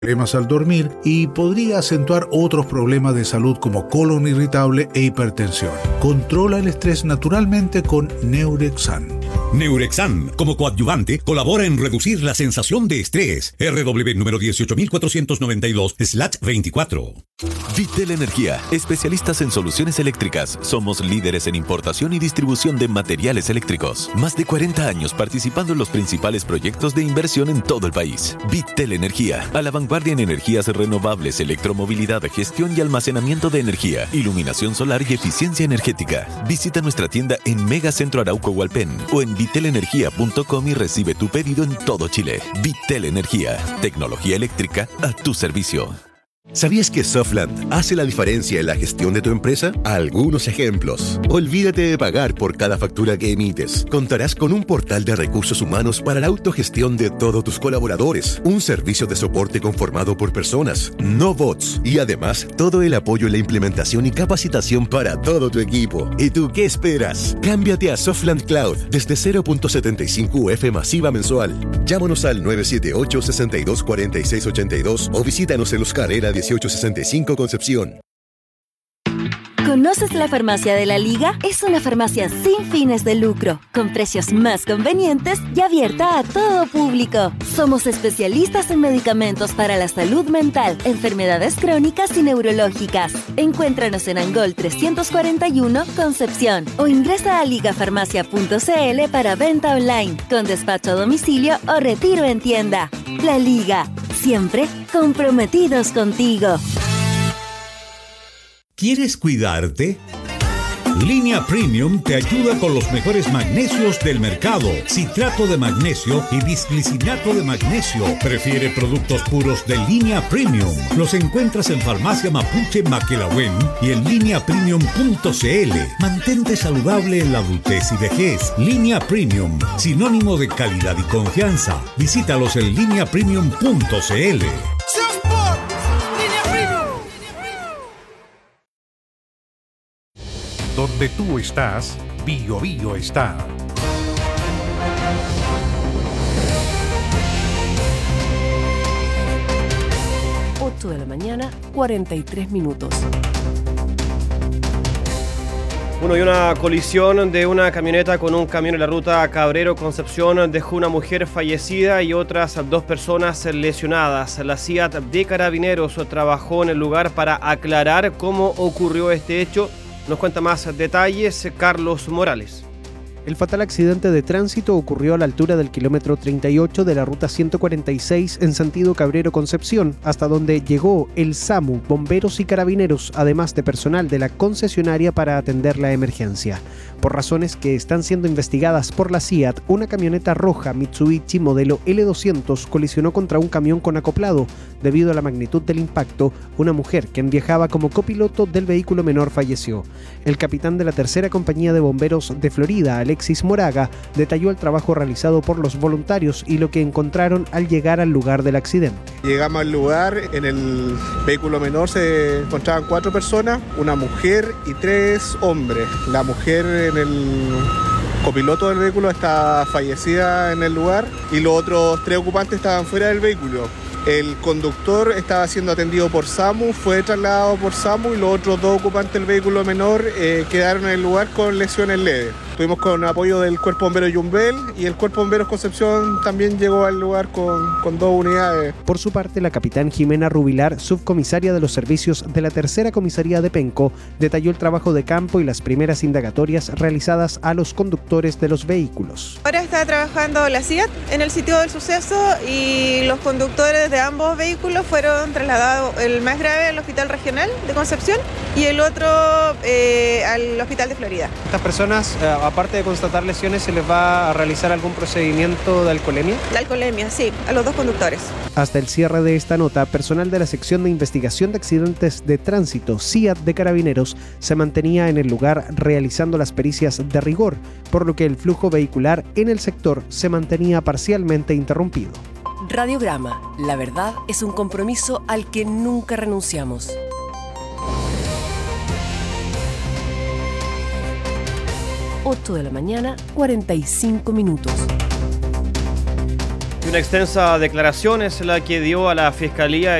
problemas al dormir y podría acentuar otros problemas de salud como colon irritable e hipertensión. Controla el estrés naturalmente con Neurexan. Neurexan, como coadyuvante, colabora en reducir la sensación de estrés. RW número 18492/24. Vitel Energía, especialistas en soluciones eléctricas. Somos líderes en importación y distribución de materiales eléctricos. Más de 40 años participando en los principales proyectos de inversión en todo el país. Vitel Energía, a la vanguardia en energías renovables, electromovilidad, gestión y almacenamiento de energía, iluminación solar y eficiencia energética. Visita nuestra tienda en Megacentro Arauco Hualpén o en vitelenergia.com y recibe tu pedido en todo Chile. Vitel Energía, tecnología eléctrica a tu servicio. ¿Sabías que Softland hace la diferencia en la gestión de tu empresa? Algunos ejemplos. Olvídate de pagar por cada factura que emites. Contarás con un portal de recursos humanos para la autogestión de todos tus colaboradores, un servicio de soporte conformado por personas, no bots, y además todo el apoyo en la implementación y capacitación para todo tu equipo. ¿Y tú qué esperas? Cámbiate a Softland Cloud desde 0.75 UF masiva mensual. Llámanos al 978-624682 o visítanos en Los Carreras 1865 Concepción. ¿Conoces la farmacia de la Liga? Es una farmacia sin fines de lucro, con precios más convenientes y abierta a todo público. Somos especialistas en medicamentos para la salud mental, enfermedades crónicas y neurológicas. Encuéntranos en Angol 341, Concepción, o ingresa a ligafarmacia.cl para venta online, con despacho a domicilio o retiro en tienda. La Liga, siempre comprometidos contigo. ¿Quieres cuidarte? Línea Premium te ayuda con los mejores magnesios del mercado. Citrato de magnesio y bisglicinato de magnesio. Prefiere productos puros de Línea Premium. Los encuentras en Farmacia Mapuche Maquelahuen y en lineapremium.cl. Mantente saludable en la adultez y vejez. Línea Premium, sinónimo de calidad y confianza. Visítalos en lineapremium.cl. Donde tú estás, Bio Bio está. Ocho de la mañana, 43 minutos. Bueno, y una colisión de una camioneta con un camión en la ruta Cabrero-Concepción dejó una mujer fallecida y otras 2 personas lesionadas. La CIAT de Carabineros trabajó en el lugar para aclarar cómo ocurrió este hecho. Nos cuenta más detalles Carlos Morales. El fatal accidente de tránsito ocurrió a la altura del kilómetro 38 de la ruta 146 en sentido Cabrero-Concepción, hasta donde llegó el SAMU, bomberos y carabineros, además de personal de la concesionaria para atender la emergencia. Por razones que están siendo investigadas por la CIAT, una camioneta roja Mitsubishi modelo L200 colisionó contra un camión con acoplado. Debido a la magnitud del impacto, una mujer, quien viajaba como copiloto del vehículo menor, falleció. El capitán de la tercera compañía de bomberos de Florida, Alexis Moraga, detalló el trabajo realizado por los voluntarios y lo que encontraron al llegar al lugar del accidente. Llegamos al lugar, en el vehículo menor se encontraban 4 personas, una mujer y 3 hombres. La mujer en el copiloto del vehículo está fallecida en el lugar y los otros 3 ocupantes estaban fuera del vehículo. El conductor estaba siendo atendido por SAMU, fue trasladado por SAMU y los otros 2 ocupantes del vehículo menor quedaron en el lugar con lesiones leves. Estuvimos con apoyo del Cuerpo Bombero Yumbel y el Cuerpo Bomberos Concepción también llegó al lugar con 2 unidades. Por su parte, la capitán Jimena Rubilar, subcomisaria de los servicios de la tercera comisaría de Penco, detalló el trabajo de campo y las primeras indagatorias realizadas a los conductores de los vehículos. Ahora está trabajando la CIAT en el sitio del suceso y los conductores de ambos vehículos fueron trasladados, el más grave al Hospital Regional de Concepción y el otro al Hospital de Florida. Estas personas, aparte de constatar lesiones, ¿se les va a realizar algún procedimiento de alcoholemia? La alcoholemia, sí, a los 2 conductores. Hasta el cierre de esta nota, personal de la sección de investigación de accidentes de tránsito, CIAT de Carabineros, se mantenía en el lugar realizando las pericias de rigor, por lo que el flujo vehicular en el sector se mantenía parcialmente interrumpido. Radiograma, la verdad es un compromiso al que nunca renunciamos. 8 de la mañana, 45 minutos. Y una extensa declaración es la que dio a la Fiscalía